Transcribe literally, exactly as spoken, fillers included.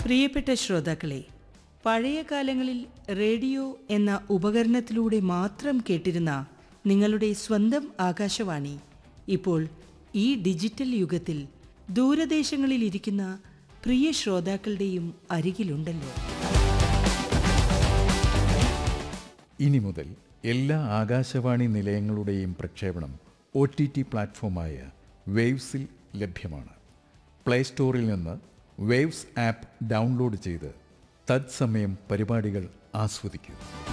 പ്രിയപ്പെട്ട ശ്രോതാക്കളെ, പഴയ കാലങ്ങളിൽ റേഡിയോ എന്ന ഉപകരണത്തിലൂടെ മാത്രം കേട്ടിരുന്ന നിങ്ങളുടെ സ്വന്തം ആകാശവാണി ഇപ്പോൾ ഈ ഡിജിറ്റൽ യുഗത്തിൽ ദൂരദേശങ്ങളിലിരിക്കുന്ന പ്രിയ ശ്രോതാക്കളുടെയും അരികിലുണ്ടല്ലോ. ഇനി മുതൽ എല്ലാ ആകാശവാണി നിലയങ്ങളുടെയും പ്രക്ഷേപണം ഒ ടി ടി പ്ലാറ്റ്ഫോമായ വേവ്സിൽ ലഭ്യമാണ്. പ്ലേ സ്റ്റോറിൽ നിന്ന് വേവ്സ് ആപ്പ് ഡൗൺലോഡ് ചെയ്ത് തത്സമയം പരിപാടികൾ ആസ്വദിക്കൂ.